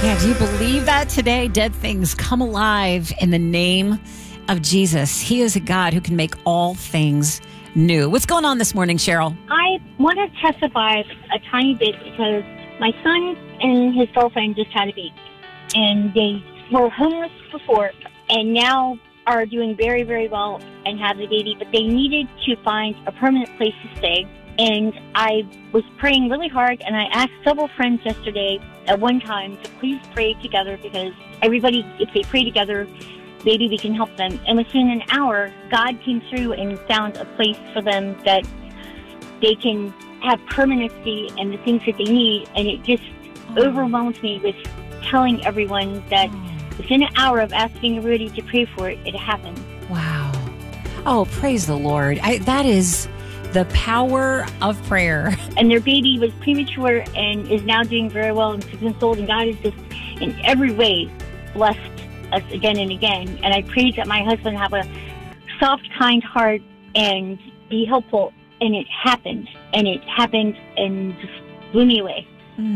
Yeah, do you believe that today? Dead things come alive in the name of Jesus. He is a God who can make all things new. What's going on this morning, Cheryl? I want to testify a tiny bit because my son and his girlfriend just had a baby. And they were homeless before and now are doing very, very well and have the baby. But they needed to find a permanent place to stay. And I was praying really hard, and I asked several friends yesterday at one time to please pray together because everybody, if they pray together, maybe we can help them. And within an hour, God came through and found a place for them that they can have permanency and the things that they need. And it just overwhelmed me with telling everyone that within an hour of asking everybody to pray for it, it happened. Wow. Oh, praise the Lord. That is the power of prayer. And their baby was premature and is now doing very well and 6 months old. And God has just in every way blessed us again and again. And I prayed that my husband have a soft, kind heart and be helpful. And it happened. And it happened and just blew me away.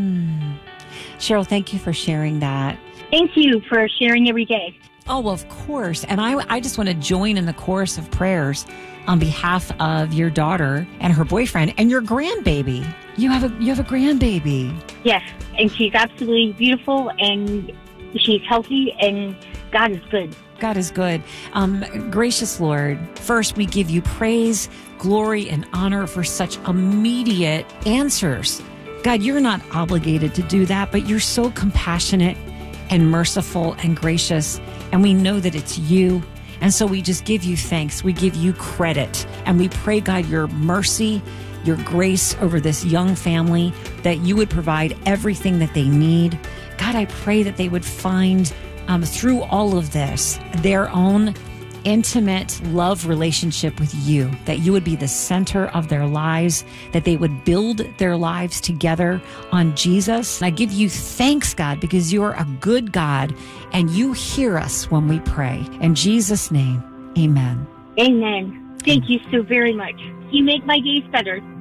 Cheryl, thank you for sharing that. Thank you for sharing every day. Oh, well, of course. And I just want to join in the chorus of prayers on behalf of your daughter and her boyfriend and your grandbaby. You have a grandbaby. Yes, and she's absolutely beautiful and she's healthy and God is good. God is good. Gracious Lord, first we give you praise, glory, and honor for such immediate answers. God, you're not obligated to do that, but you're so compassionate and merciful and gracious, and we know that it's you. And so we just give you thanks. We give you credit. And we pray, God, your mercy, your grace over this young family, that you would provide everything that they need. God, I pray that they would find through all of this their own intimate love relationship with you, that you would be the center of their lives, that they would build their lives together on Jesus. And I give you thanks, God, because you're a good God and you hear us when we pray. In Jesus' name, amen. Amen. Thank you so very much. You make my days better.